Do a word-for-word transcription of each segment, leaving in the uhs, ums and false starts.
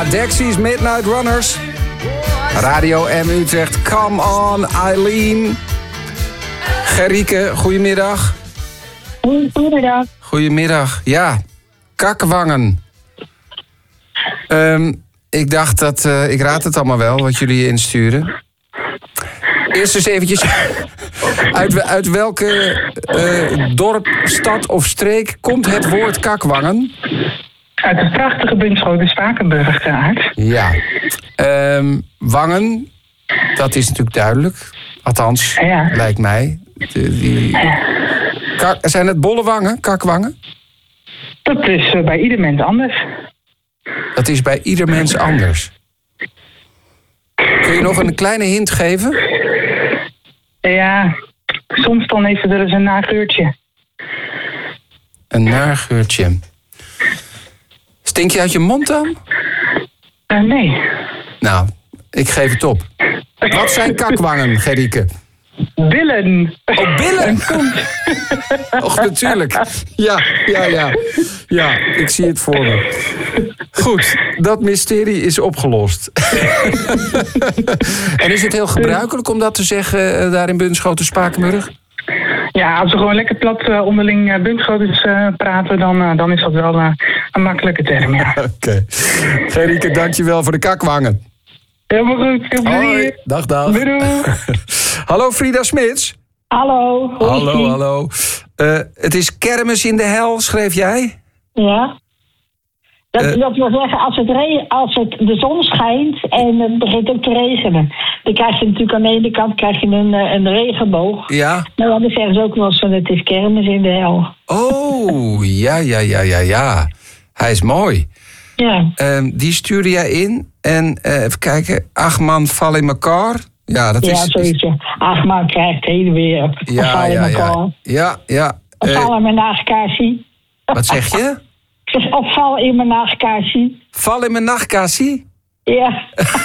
Dexys Midnight Runners. Radio M Utrecht. Come on, Eileen. Gerrieke, goedemiddag. Goedemiddag. Goedemiddag. Ja, kakwangen. Um, ik dacht dat... Uh, ik raad het allemaal wel, wat jullie insturen. Eerst eens eventjes... uit, uit welke uh, dorp, stad of streek komt het woord kakwangen? Uit de prachtige Bunschoten Spakenburg, Aart. Ja. Um, wangen, dat is natuurlijk duidelijk. Althans, ja. Lijkt mij. De, die... Kak, zijn het bolle wangen, kakwangen? Dat is uh, bij ieder mens anders. Dat is bij ieder mens anders. Kun je nog een kleine hint geven? Ja, soms dan heeft het er eens een nageurtje. Een nageurtje. Stink je uit je mond dan? Uh, nee. Nou, ik geef het op. Wat zijn kakwangen, Gerrieke? Billen. Oh, billen! Och, natuurlijk. Ja, ja, ja. Ja, ik zie het voor me. Goed, dat mysterie is opgelost. En is het heel gebruikelijk om dat te zeggen uh, daar in Bunschoten Spakenburg? Ja, als we gewoon lekker plat uh, onderling uh, Bunschotens uh, praten, dan, uh, dan is dat wel uh, een makkelijke term, ja. Oké. Okay. Gerrieke, dankjewel voor de kakwangen. Helemaal goed, heel plezier. Hoi, dag, dag. Doei, doei. Hallo, Frida Smits. Hallo. Hallo, hallo. Uh, het is kermis in de hel, schreef jij? Ja. Dat, uh, dat wil zeggen, als, het re- als het de zon schijnt en het begint ook te regenen, dan krijg je natuurlijk aan de ene kant krijg je een, een regenboog. Ja. Maar dan zeggen ze ook wel eens van het is kermis in de hel. Oh, ja, ja, ja, ja, ja. Hij is mooi. Ja. Uh, die stuurde jij in en uh, even kijken, acht man vallen in elkaar. Ja, dat ja, is... zoiets. Acht man krijgt heen weer. Ja, vallen ja, in elkaar. ja. Ja, ja. Of Uh, vallen in mijn nachtkaarsie. wat zeg je? Of val in mijn nachtkaarsie. Val in mijn nachtkassie? Ja.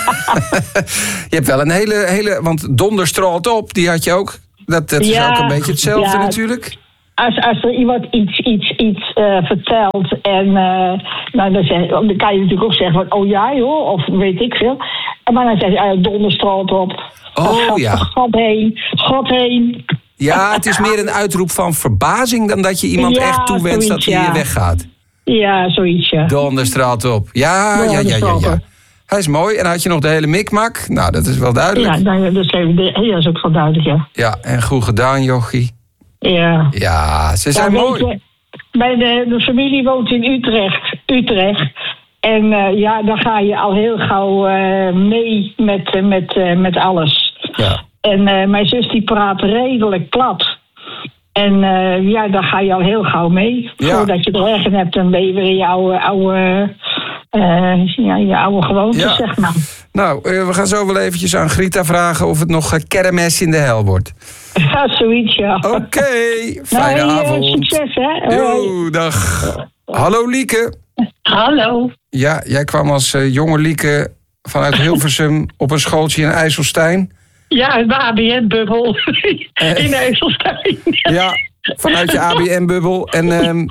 Je hebt wel een hele, hele... Want donder straalt op, die had je ook. Dat, dat is ja, ook een beetje hetzelfde ja. natuurlijk. Als, als er iemand iets, iets, iets uh, vertelt en uh, nou, dan, zeg, dan kan je natuurlijk ook zeggen van, oh ja joh, of weet ik veel. Maar dan zeg je, uh, donder straalt op. Oh God, ja. God heen, God heen. Ja, het is meer een uitroep van verbazing dan dat je iemand ja, echt toewenst dat hij ja. hier weggaat. Ja, zoiets, ja. Donder straalt op. Ja, ja, ja, ja, ja. Hij is mooi. En had je nog de hele mikmak? Nou, dat is wel duidelijk. Ja, nou, dat, is even, ja, dat is ook wel duidelijk, ja. Ja, en goed gedaan, jochie. Ja. Ja, ze zijn ja, mooi. Je, bij de, de familie woont in Utrecht. Utrecht. En uh, ja, dan ga je al heel gauw uh, mee met, uh, met, uh, met alles. Ja. En uh, mijn zus die praat redelijk plat. En uh, ja, dan ga je al heel gauw mee. Ja. Voordat je er ergens hebt, dan ben je weer in je oude, oude, uh, ja, je oude gewoontes, Ja. zeg maar. Nou, uh, we gaan zo wel eventjes aan Grita vragen of het nog uh, kermis in de hel wordt. Ja, zoiets, ja. Oké, okay, fijne nou, hey, avond. Uh, succes, hè. Jo, dag. Hallo Lieke. Hallo. Ja, jij kwam als uh, jonge Lieke vanuit Hilversum op een schooltje in IJsselstein. Ja, de A B N-bubbel in IJsselstein. Ja, vanuit je A B N-bubbel. En um,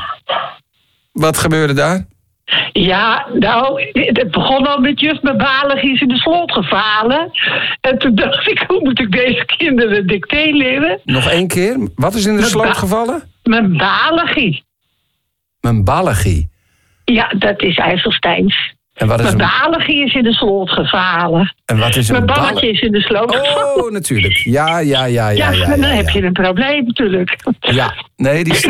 wat gebeurde daar? Ja, nou, het begon al met juf mijn balig is in de slot gevallen. En toen dacht ik, hoe moet ik deze kinderen dicté leren? Nog één keer? Wat is in de Mijn sloot ba- gevallen? Mijn baligie. Mijn ballegie. Ja, dat is IJsselsteins. En wat is Mijn een... baligie is in de slot gevallen. En wat is een Mijn balle- balletje is in de sloot gevallen. Oh, natuurlijk. Ja, ja, ja, ja. Ja, ja, dan ja, heb ja. je een probleem natuurlijk. Ja, nee, die...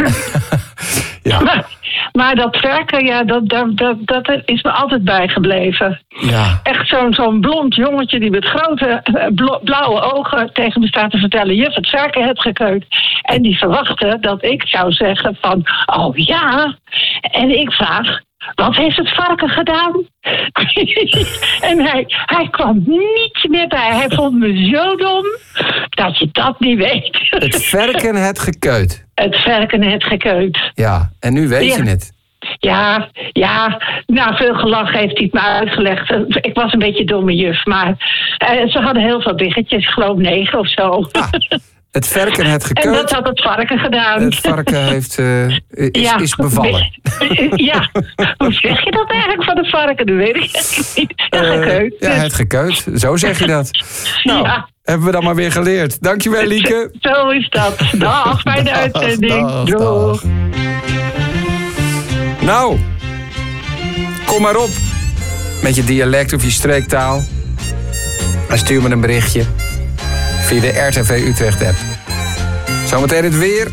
ja, Maar, maar dat werken, ja, dat, dat, dat, dat is me altijd bijgebleven. ja. Echt zo'n zo'n blond jongetje die met grote eh, blo- blauwe ogen tegen me staat te vertellen, juf, het varken het gekeut. En die verwachtte dat ik zou zeggen van, oh ja. En ik vraag, wat heeft het varken gedaan? En hij, hij kwam niet meer bij. Hij vond me zo dom dat je dat niet weet. Het varken het gekeut. Het varken het gekeut. Ja, en nu weet Ja. je het. Ja, ja, na veel gelach heeft hij het me uitgelegd. Ik was een beetje domme juf, maar uh, ze hadden heel veel biggetjes, ik geloof negen of zo. Ah, het varken het En dat gekeut. had het varken gedaan. Het varken heeft, uh, is, Ja. is bevallen. Ja, hoe zeg je dat eigenlijk van een varken, dat weet ik eigenlijk niet. Ja, Uh, gekeut. ja, het gekeut. Zo zeg je dat. Nou, Ja. hebben we dan maar weer geleerd. Dankjewel, Lieke. Zo is dat. Dag, fijne uitzending. Dag, Doeg. dag. Nou, kom maar op. Met je dialect of je streektaal. En stuur me een berichtje. Via de R T V Utrecht app. Zometeen het weer.